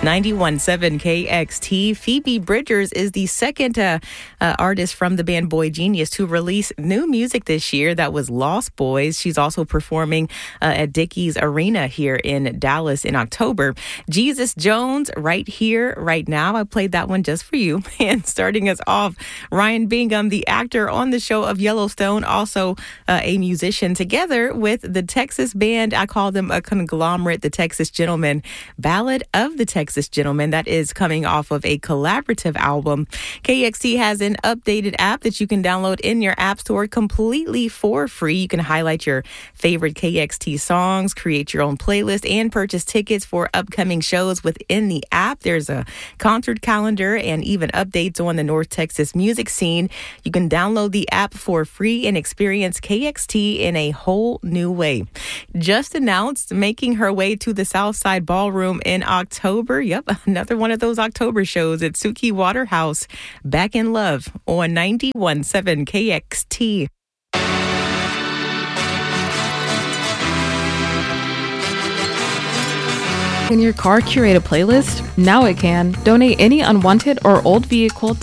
91.7 KXT. Phoebe Bridgers is the second artist from the band Boy Genius to release new music this year. That was Lost Boys. She's also performing at Dickies Arena here in Dallas in October. Jesus Jones, Right Here, Right Now. I played that one just for you. And starting us off, Ryan Bingham, the actor on the show of Yellowstone, also a musician, together with the Texas band. I call them a conglomerate, the Texas Gentlemen. Ballad of the Texas Gentleman, that is coming off of a collaborative album. KXT has an updated app that you can download in your app store completely for free. You can highlight your favorite KXT songs, create your own playlist, and purchase tickets for upcoming shows within the app. There's a concert calendar and even updates on the North Texas music scene. You can download the app for free and experience KXT in a whole new way. Just announced making her way to the Southside Ballroom in October. Yep, another one of those October shows at Suki Waterhouse. Back in Love on 91.7 KXT. Can your car curate a playlist? Now it can. Donate any unwanted or old vehicle